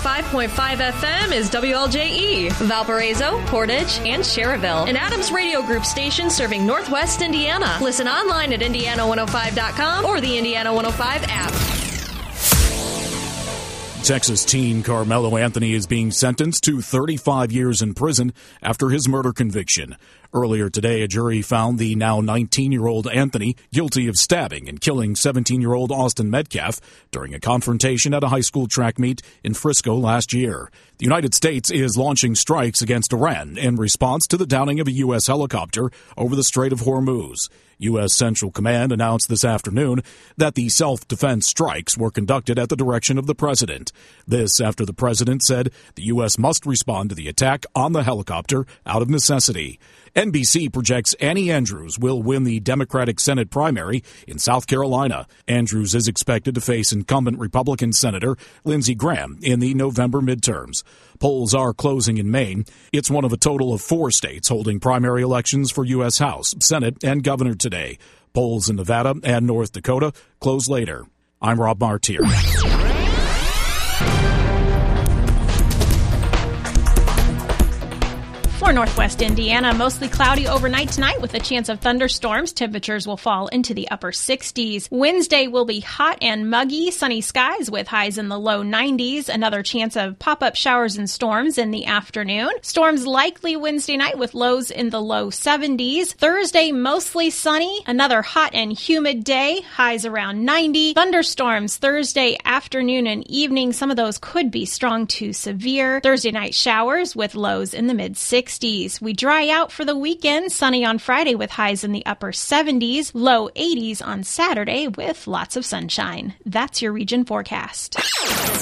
105.5 FM is WLJE, Valparaiso, Portage, and Cherryville. An Adams Radio Group station serving Northwest Indiana. Listen online at Indiana105.com or the Indiana 105 app. Texas teen Carmelo Anthony is being sentenced to 35 years in prison after his murder conviction. Earlier today, a jury found the now 19-year-old Anthony guilty of stabbing and killing 17-year-old Austin Metcalf during a confrontation at a high school track meet in Frisco last year. The United States is launching strikes against Iran in response to the downing of a U.S. helicopter over the Strait of Hormuz. U.S. Central Command announced this afternoon that the self-defense strikes were conducted at the direction of the president. This after the president said the U.S. must respond to the attack on the helicopter out of necessity. NBC projects Annie Andrews will win the Democratic Senate primary in South Carolina. Andrews is expected to face incumbent Republican Senator Lindsey Graham in the November midterms. Polls are closing in Maine. It's one of a total of 4 states holding primary elections for U.S. House, Senate, and governor today. Polls in Nevada and North Dakota close later. I'm Rob Martier. For Northwest Indiana, mostly cloudy overnight tonight with a chance of thunderstorms. Temperatures will fall into the upper 60s. Wednesday will be hot and muggy, sunny skies with highs in the low 90s. Another chance of pop-up showers and storms in the afternoon. Storms likely Wednesday night with lows in the low 70s. Thursday, mostly sunny. Another hot and humid day, highs around 90. Thunderstorms Thursday afternoon and evening. Some of those could be strong to severe. Thursday night showers with lows in the mid-60s. We dry out for the weekend, sunny on Friday with highs in the upper 70s, low 80s on Saturday with lots of sunshine. That's your region forecast.